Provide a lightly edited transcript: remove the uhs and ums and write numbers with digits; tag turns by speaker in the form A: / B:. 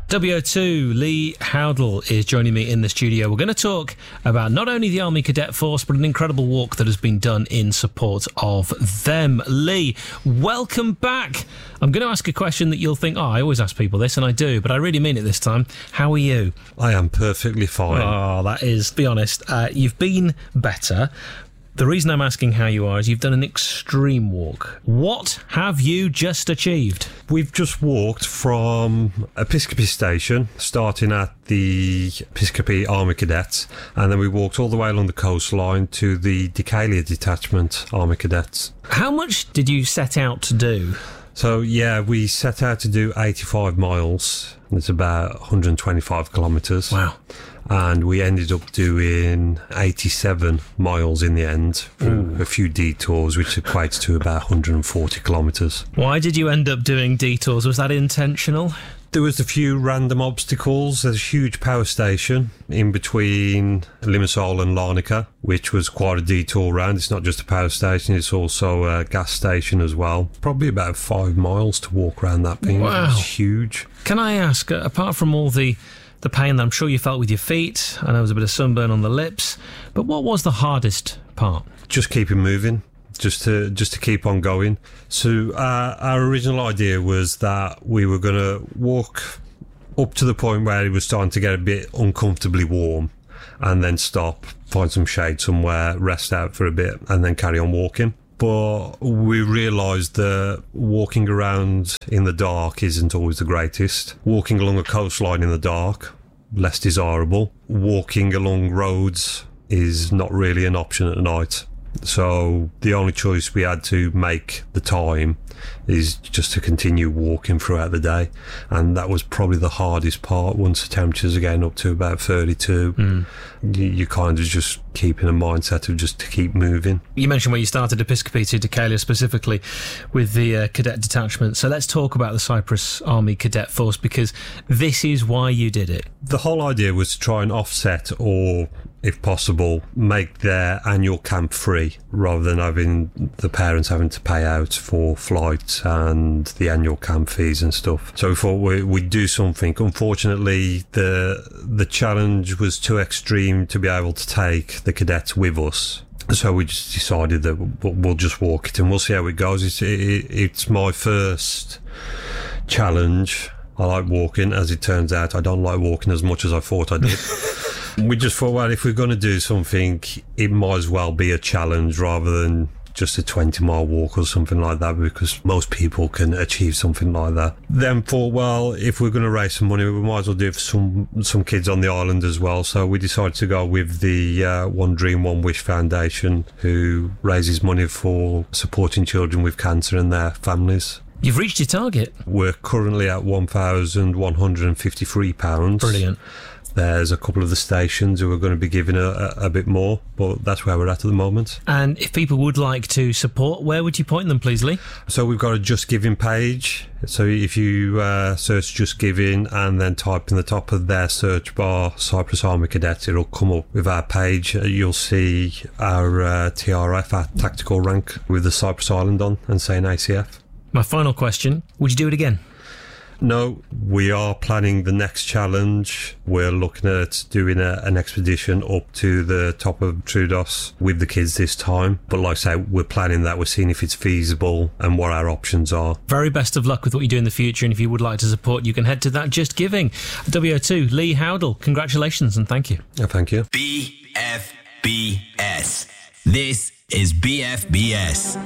A: WO2, Lee Howdle is joining me in the studio. We're going to talk about not only the Army Cadet Force, but an incredible walk that has been done in support of them. Lee, welcome back. I'm going to ask a question that you'll think, I always ask people this, and I do, but I really mean it this time. How are you?
B: I am perfectly fine.
A: Oh, that is, be honest, you've been better. The reason I'm asking how you are is you've done an extreme walk. What have you just achieved?
B: We've just walked from Episcopi Station, starting at the Episcopi Army Cadets, and then we walked all the way along the coastline to the Decalia Detachment Army Cadets.
A: How much did you set out to do?
B: So, yeah, we set out to do 85 miles. It's about 125 kilometres.
A: Wow.
B: And we ended up doing 87 miles in the end through a few detours, which equates to about 140 kilometres.
A: Why did you end up doing detours? Was that intentional?
B: There was a few random obstacles. There's a huge power station in between Limassol and Larnaca, which was quite a detour round. It's not just a power station, it's also a gas station as well. Probably about 5 miles to walk around that thing.
A: Wow.
B: It's huge.
A: Can I ask, apart from all the pain that I'm sure you felt with your feet, I know there was a bit of sunburn on the lips, but what was the hardest part?
B: Just keeping moving. Just to keep on going. So our original idea was that we were going to walk up to the point where it was starting to get a bit uncomfortably warm, and then stop, find some shade somewhere, rest out for a bit, and then carry on walking. But we realised that walking around in the dark isn't always the greatest. Walking along a coastline in the dark, less desirable. Walking along roads is not really an option at night. So the only choice we had to make the time is just to continue walking throughout the day, and that was probably the hardest part. Once the temperatures are getting up to about 32, you kind of just keep in a mindset of just to keep moving.
A: You mentioned where you started, Episcopi to Decalia specifically with the cadet detachment, so let's talk about the Cyprus Army Cadet Force, because this is why you did it.
B: The whole idea was to try and offset, or if possible, make their annual camp free, rather than having the parents having to pay out for flights and the annual camp fees and stuff. So we thought we'd do something. Unfortunately, the challenge was too extreme to be able to take the cadets with us. So we just decided that we'll just walk it and we'll see how it goes. It's my first challenge. I like walking. As it turns out, I don't like walking as much as I thought I did. We just thought, well, if we're going to do something, it might as well be a challenge rather than just a 20-mile walk or something like that, because most people can achieve something like that. Then thought, well, if we're going to raise some money, we might as well do it for some kids on the island as well. So we decided to go with the One Dream, One Wish Foundation, who raises money for supporting children with cancer and their families.
A: You've reached your target.
B: We're currently at £1,153.
A: Brilliant.
B: There's a couple of the stations who are going to be giving a bit more, but that's where we're at the moment.
A: And if people would like to support, where would you point them, please, Lee?
B: So we've got a Just Giving page. So if you search Just Giving and then type in the top of their search bar Cyprus Army Cadets, it'll come up with our page. You'll see our TRF, our tactical rank, with the Cyprus Island on and saying ACF.
A: My final question, would you do it again?
B: No, we are planning the next challenge. We're looking at doing an expedition up to the top of Troodos with the kids this time. But like I say, we're planning that. We're seeing if it's feasible and what our options are.
A: Very best of luck with what you do in the future. And if you would like to support, you can head to that Just Giving. WO2, Lee Howdle, congratulations and thank you.
B: Thank you.
C: BFBS. This is BFBS.